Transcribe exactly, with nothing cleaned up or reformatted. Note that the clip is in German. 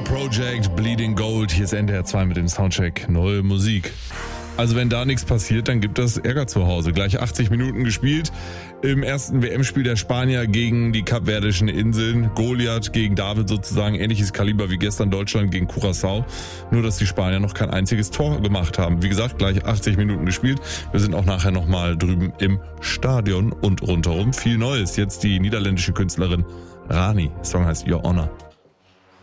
Project, Bleeding Gold. Hier ist N D R zwei mit dem Soundcheck. Neue Musik. Also wenn da nichts passiert, dann gibt das Ärger zu Hause. Gleich achtzig Minuten gespielt. Im ersten W M-Spiel der Spanier gegen die kapverdischen Inseln. Goliath gegen David sozusagen. Ähnliches Kaliber wie gestern Deutschland gegen Curaçao. Nur, dass die Spanier noch kein einziges Tor gemacht haben. Wie gesagt, gleich achtzig Minuten gespielt. Wir sind auch nachher nochmal drüben im Stadion und rundherum. Viel Neues. Jetzt die niederländische Künstlerin Rani. Der Song heißt Your Honor.